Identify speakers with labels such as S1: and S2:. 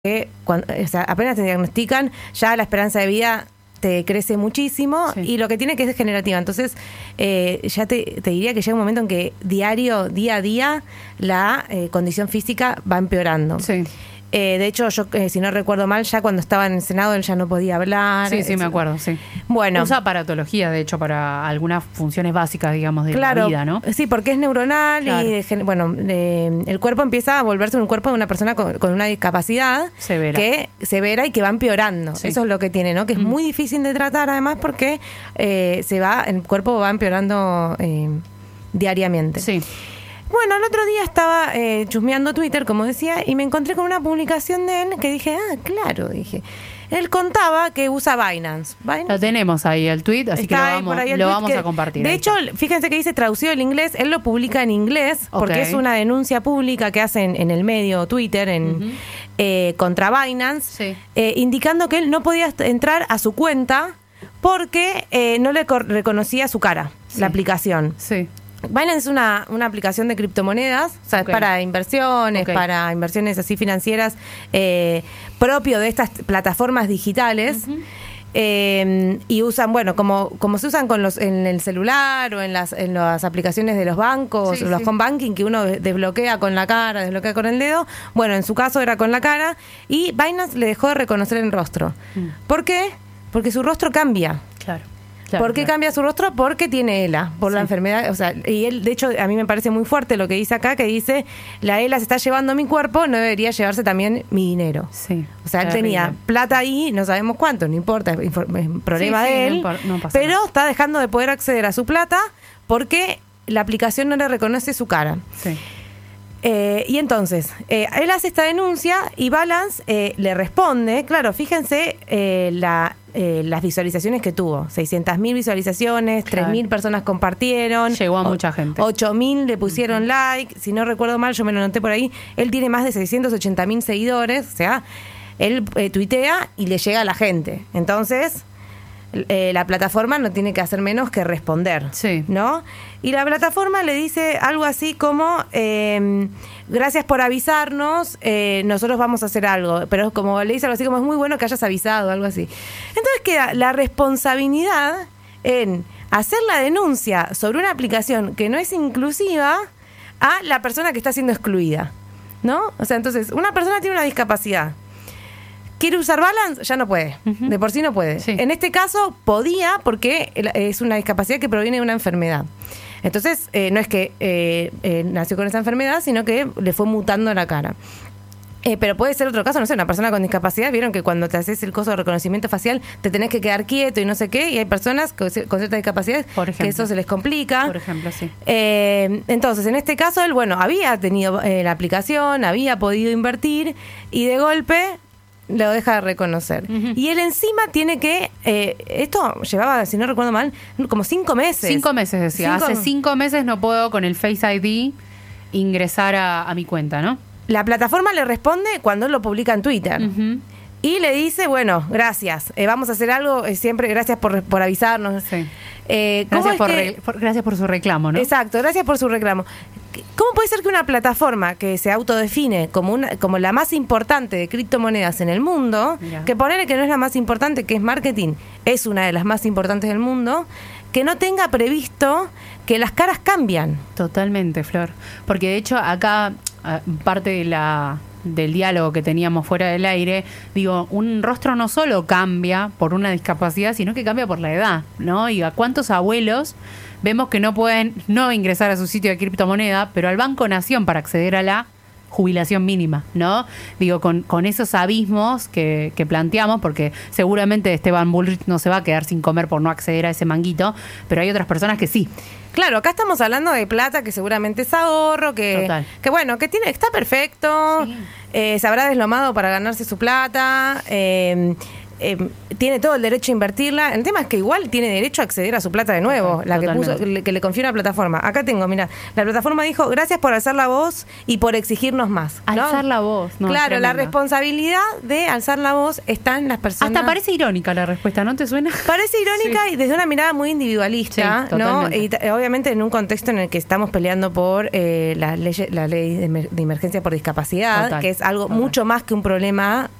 S1: que o sea, apenas te diagnostican, ya la esperanza de vida te crece muchísimo, y lo que tiene que es degenerativa. Entonces, ya te diría que llega un momento en que día a día, la condición física va empeorando.
S2: Sí.
S1: De hecho, yo, si no recuerdo mal, ya cuando estaba en el Senado él ya no podía hablar.
S2: Sí, me acuerdo, sí.
S1: Bueno.
S2: Usa aparatología, de hecho, para algunas funciones básicas, digamos, de la vida, ¿no?
S1: Sí, porque es neuronal, claro. Y el cuerpo empieza a volverse un cuerpo de una persona con una discapacidad severa y que va empeorando. Sí. Eso es lo que tiene, ¿no? Que es muy difícil de tratar, además, porque el cuerpo va empeorando diariamente.
S2: Sí.
S1: Bueno, el otro día estaba chusmeando Twitter, como decía, y me encontré con una publicación de él que dije, claro, dije. Él contaba que usa Binance.
S2: Lo tenemos ahí, el tweet, así que lo vamos a compartir.
S1: De hecho, fíjense que dice traducido al inglés, él lo publica en inglés, porque es una denuncia pública que hacen en el medio Twitter contra Binance, indicando que él no podía entrar a su cuenta porque no le reconocía su cara, la aplicación.
S2: Sí.
S1: Binance es una aplicación de criptomonedas, o sea, es para inversiones, para inversiones así financieras, propio de estas plataformas digitales. Y usan, como se usan en el celular o en las aplicaciones de los bancos, los home banking, que uno desbloquea con la cara, desbloquea con el dedo. Bueno, en su caso era con la cara, y Binance le dejó de reconocer el rostro. ¿Por qué? Porque su rostro cambia.
S2: Claro.
S1: ¿Por qué cambia su rostro? Porque tiene ELA, por la enfermedad. O sea, y él, de hecho, a mí me parece muy fuerte lo que dice acá, que dice, la ELA se está llevando mi cuerpo, no debería llevarse también mi dinero. Sí. O sea, él tenía plata ahí, no sabemos cuánto, no importa, es problema de él, no pasa pero nada. Está dejando de poder acceder a su plata porque la aplicación no le reconoce su cara. Sí. Y entonces, él hace esta denuncia y Balance le responde. Claro, fíjense las visualizaciones que tuvo. 600.000 visualizaciones, 3.000 personas compartieron.
S2: Llegó a mucha gente.
S1: 8.000 le pusieron like. Si no recuerdo mal, yo me lo anoté por ahí. Él tiene más de 680.000 seguidores. O sea, él tuitea y le llega a la gente. Entonces, la plataforma no tiene que hacer menos que responder, ¿no? Y la plataforma le dice algo así como, gracias por avisarnos, nosotros vamos a hacer algo. Pero como le dice algo así como, es muy bueno que hayas avisado, algo así. Entonces queda la responsabilidad en hacer la denuncia sobre una aplicación que no es inclusiva a la persona que está siendo excluida, ¿no? O sea, entonces, una persona tiene una discapacidad. ¿Quiere usar Balance? Ya no puede. De por sí no puede. Sí. En este caso podía porque es una discapacidad que proviene de una enfermedad. Entonces, no es que nació con esa enfermedad, sino que le fue mutando la cara. Pero puede ser otro caso, no sé, una persona con discapacidad. Vieron que cuando te haces el coso de reconocimiento facial te tenés que quedar quieto y no sé qué, y hay personas con ciertas discapacidades que eso se les complica.
S2: Por ejemplo, sí.
S1: Entonces, en este caso, él, había tenido la aplicación, había podido invertir, y de golpe lo deja de reconocer. Y él encima tiene que... esto llevaba, si no recuerdo mal, como 5 meses.
S2: 5 meses, decía. Hace 5 meses no puedo con el Face ID ingresar a mi cuenta, ¿no?
S1: La plataforma le responde cuando él lo publica en Twitter. Y le dice, gracias. Vamos a hacer algo, siempre gracias por avisarnos. Sí.
S2: Gracias por su reclamo, ¿no?
S1: Exacto, gracias por su reclamo. ¿Cómo puede ser que una plataforma que se autodefine como la más importante de criptomonedas en el mundo, que ponerle que no es la más importante, que es marketing, es una de las más importantes del mundo, que no tenga previsto que las caras cambian?
S2: Totalmente, Flor. Porque de hecho acá parte del diálogo que teníamos fuera del aire, digo, un rostro no solo cambia por una discapacidad, sino que cambia por la edad, ¿no? Y a cuántos abuelos vemos que no pueden no ingresar a su sitio de criptomoneda, pero al Banco Nación para acceder a la jubilación mínima, ¿no? Digo, con esos abismos que planteamos, porque seguramente Esteban Bullrich no se va a quedar sin comer por no acceder a ese manguito, pero hay otras personas que sí.
S1: Claro, acá estamos hablando de plata que seguramente es ahorro, que está perfecto, se habrá deslomado para ganarse su plata, tiene todo el derecho a invertirla. El tema es que igual tiene derecho a acceder a su plata de nuevo, la que puso, que le confió una plataforma. Acá tengo, mira, la plataforma dijo, gracias por alzar la voz y por exigirnos más, ¿no?
S2: Alzar la voz, ¿no?
S1: Claro, la responsabilidad de alzar la voz está en las personas.
S2: Hasta parece irónica la respuesta, ¿no te suena?
S1: Parece irónica y desde una mirada muy individualista,
S2: Sí,
S1: ¿no?
S2: totalmente.
S1: Y obviamente en un contexto en el que estamos peleando por la ley de emergencia por discapacidad,
S2: Total,
S1: que es algo
S2: total.
S1: mucho más que un problema